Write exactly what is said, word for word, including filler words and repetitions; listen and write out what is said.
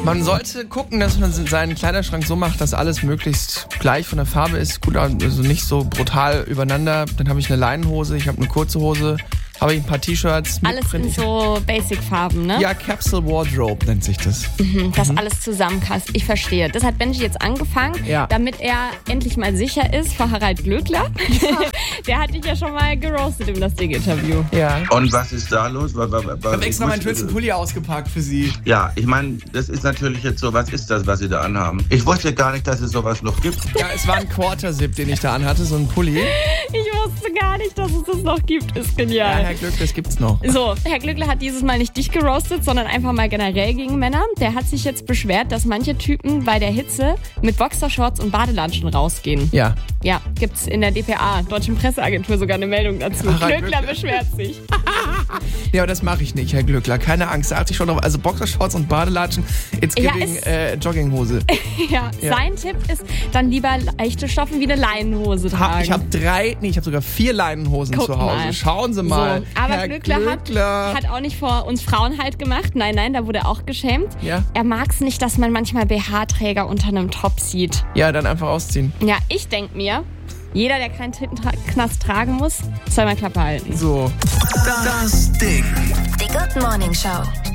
Man sollte gucken, dass man seinen Kleiderschrank so macht, dass alles möglichst gleich von der Farbe ist. Gut, also nicht so brutal übereinander. Dann habe ich eine Leinenhose, ich habe eine kurze Hose, habe ich ein paar T-Shirts. Alles in so Basic-Farben, ne? Ja, Capsule Wardrobe nennt sich das. Mhm, das mhm. alles zusammenpasst. Ich verstehe. Das hat Benji jetzt angefangen, ja. damit er endlich mal sicher ist vor Harald Glöckler. Ja. Der hat dich ja schon mal geroastet im Das Ding-Interview. Ja. Und was ist da los? Was, was, was, ich habe extra meinen schönsten Pulli ausgepackt für Sie. Ja, ich meine, das ist natürlich jetzt so, was ist das, was Sie da anhaben? Ich wusste gar nicht, dass es sowas noch gibt. Ja, es war ein Quarter-Zip, den ich da anhatte, so ein Pulli. Ich wusste gar nicht, dass es das noch gibt. Ist genial. Ja, Herr Glöckler, das gibt's noch. So, Herr Glöckler hat dieses Mal nicht dich geroastet, sondern einfach mal generell gegen Männer. Der hat sich jetzt beschwert, dass manche Typen bei der Hitze mit Boxershorts und Badelatschen rausgehen. Ja. Ja, gibt's in der D P A, Deutschen Presseagentur, sogar eine Meldung dazu. Ach, Glöckler, Glöckler beschwert sich. Ja, aber das mache ich nicht, Herr Glöckler. Keine Angst, da achte ich schon drauf. Also Boxershorts und Badelatschen, it's giving ja, äh, Jogginghose. ja, ja, sein Tipp ist dann lieber leichte Stoffe wie eine Leinenhose tragen. Ha, ich habe drei, nee, ich habe sogar vier Leinenhosen Guck zu Hause. Mal. Schauen Sie mal. So, aber Herr Glöckler, Glöckler. Hat, hat auch nicht vor uns Frauen halt gemacht. Nein, nein, da wurde er auch geschämt. Ja. Er mag es nicht, dass man manchmal B H-Träger unter einem Top sieht. Ja, dann einfach ausziehen. Ja, ich denke mir, jeder, der keinen Tintenknast tragen muss, soll mal Klappe halten. So. Das Ding. Die Good Morning Show.